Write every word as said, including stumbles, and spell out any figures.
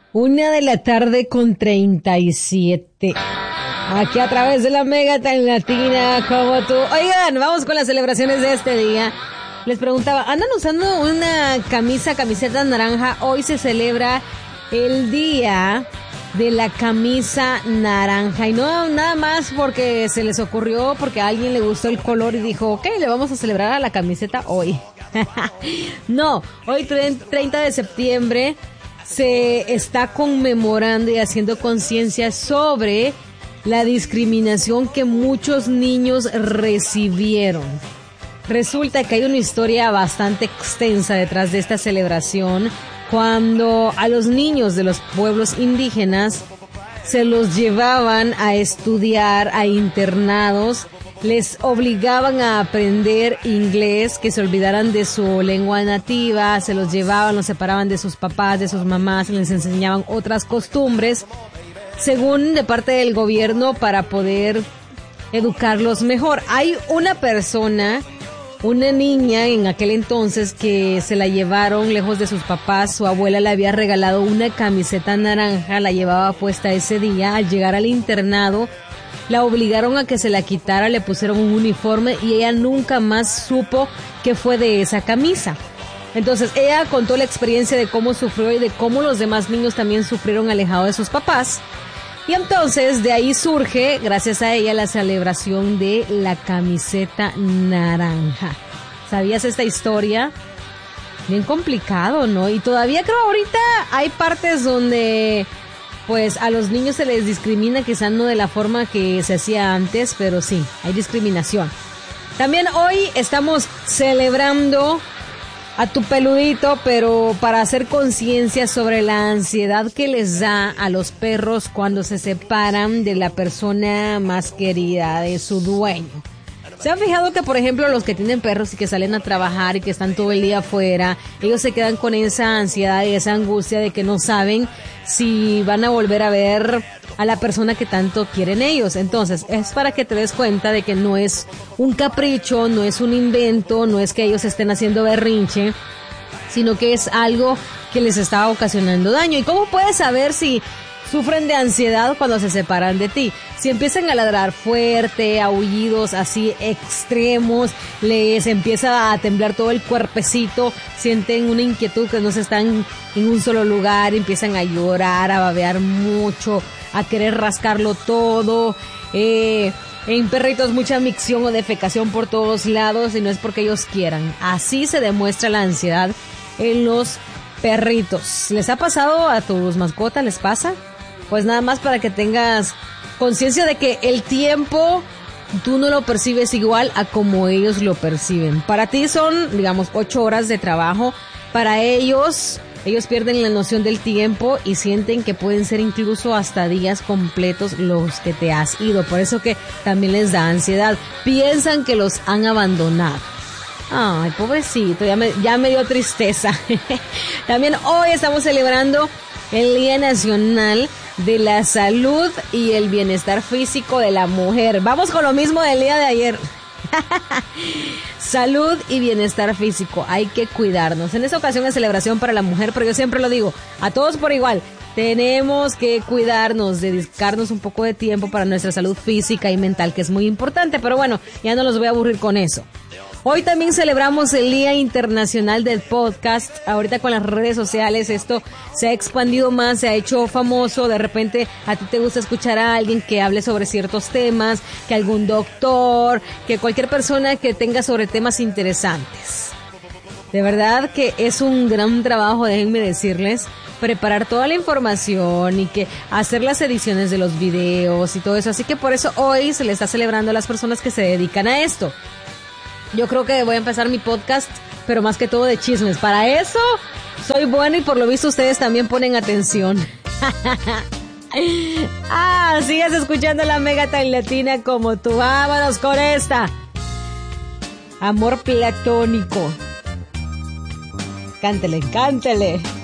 Una de la tarde con treinta y siete. Aquí a través de la Mega tan latina como tú. Oigan, vamos con las celebraciones de este día. Les preguntaba, ¿andan usando una camisa, camiseta naranja? Hoy se celebra el día de la camisa naranja. Y no nada más porque se les ocurrió, porque a alguien le gustó el color y dijo, ok, le vamos a celebrar a la camiseta hoy. No, hoy treinta de septiembre se está conmemorando y haciendo conciencia sobre la discriminación que muchos niños recibieron. Resulta que hay una historia bastante extensa detrás de esta celebración, cuando a los niños de los pueblos indígenas se los llevaban a estudiar a internados, les obligaban a aprender inglés, que se olvidaran de su lengua nativa, se los llevaban, los separaban de sus papás, de sus mamás, les enseñaban otras costumbres, según de parte del gobierno, para poder educarlos mejor. Hay una persona, una niña en aquel entonces, que se la llevaron lejos de sus papás. Su abuela le había regalado una camiseta naranja, la llevaba puesta ese día. Al llegar al internado, la obligaron a que se la quitara, le pusieron un uniforme y ella nunca más supo qué fue de esa camisa. Entonces ella contó la experiencia de cómo sufrió y de cómo los demás niños también sufrieron alejados de sus papás. Y entonces de ahí surge, gracias a ella, la celebración de la camiseta naranja. ¿Sabías esta historia? Bien complicado, ¿no? Y todavía creo ahorita hay partes donde pues a los niños se les discrimina, quizás no de la forma que se hacía antes, pero sí, hay discriminación. También hoy estamos celebrando a tu peludito, pero para hacer conciencia sobre la ansiedad que les da a los perros cuando se separan de la persona más querida, de su dueño. ¿Se han fijado que, por ejemplo, los que tienen perros y que salen a trabajar y que están todo el día afuera, ellos se quedan con esa ansiedad y esa angustia de que no saben si van a volver a ver a la persona que tanto quieren ellos? Entonces, es para que te des cuenta de que no es un capricho, no es un invento, no es que ellos estén haciendo berrinche, sino que es algo que les está ocasionando daño. ¿Y cómo puedes saber si sufren de ansiedad cuando se separan de ti? Si empiezan a ladrar fuerte, aullidos así extremos, les empieza a temblar todo el cuerpecito, sienten una inquietud que no se están en un solo lugar, empiezan a llorar, a babear mucho, a querer rascarlo todo, eh, en perritos mucha micción o defecación por todos lados, y no es porque ellos quieran. Así se demuestra la ansiedad en los perritos. ¿Les ha pasado a tus mascotas? ¿Les pasa? Pues nada más para que tengas conciencia de que el tiempo tú no lo percibes igual a como ellos lo perciben. Para ti son, digamos, ocho horas de trabajo. Para ellos, ellos pierden la noción del tiempo y sienten que pueden ser incluso hasta días completos los que te has ido. Por eso que también les da ansiedad. Piensan que los han abandonado. Ay, pobrecito, ya me, ya me dio tristeza. También hoy estamos celebrando el Día Nacional de la Salud y el Bienestar Físico de la Mujer. Vamos con lo mismo del día de ayer. Salud y bienestar físico, hay que cuidarnos. En esta ocasión es celebración para la mujer, pero yo siempre lo digo, a todos por igual. Tenemos que cuidarnos, dedicarnos un poco de tiempo para nuestra salud física y mental, que es muy importante. Pero bueno, ya no los voy a aburrir con eso. Hoy también celebramos el Día Internacional del Podcast. Ahorita con las redes sociales esto se ha expandido más, se ha hecho famoso. De repente a ti te gusta escuchar a alguien que hable sobre ciertos temas, que algún doctor, que cualquier persona que tenga sobre temas interesantes. De verdad que es un gran trabajo, déjenme decirles, preparar toda la información y que hacer las ediciones de los videos y todo eso. Así que por eso hoy se le está celebrando a las personas que se dedican a esto. Yo creo que voy a empezar mi podcast, pero más que todo de chismes. Para eso soy bueno y por lo visto ustedes también ponen atención. Ah, sigues escuchando la Mega tan latina como tú. Vámonos con esta. Amor platónico. Cántele, cántele.